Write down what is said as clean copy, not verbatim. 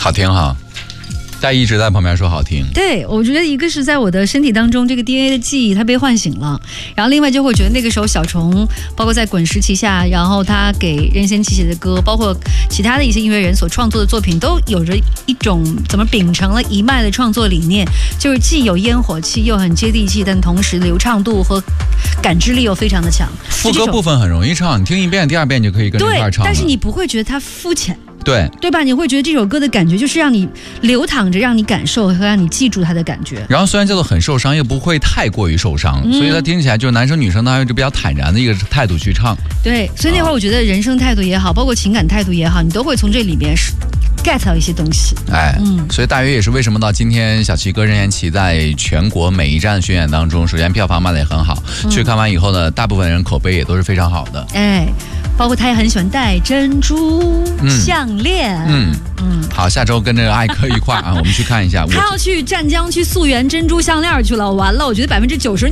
好听哈。大家一直在旁边说好听， 对，我觉得一个是在我的身体当中，这个 DNA 的记忆它被唤醒了，然后另外就会觉得那个时候小虫，包括在滚石旗下，然后他给任贤齐写的歌，包括其他的一些音乐人所创作的作品，都有着一种怎么秉承了一脉的创作理念，就是既有烟火气又很接地气，但同时流畅度和感知力又非常的强。 副歌部分很容易唱，你听一遍第二遍就可以跟着一块唱了。 但是你不会觉得它肤浅。 对吧？你会觉得这首歌的感觉就是让你流淌着，让你感受和让你记住它的感觉。 然后虽然叫做很受伤，又不会太过于受伤，所以它听起来就是男生女生都还有比较坦然的一个态度去唱。 对，所以那会儿我觉得人生态度也好，包括情感态度也好，你都会从这里面get 到一些东西。 所以大约也是为什么到今天小齐哥任贤齐在全国每一站巡演当中，首先票房卖得也很好，去看完以后呢，大部分人口碑也都是非常好的。 包括他也很喜欢戴珍珠项链。 好，下周跟着艾珂一块啊，我们去看一下。 他要去湛江去溯源珍珠项链去了，完了，我觉得90%。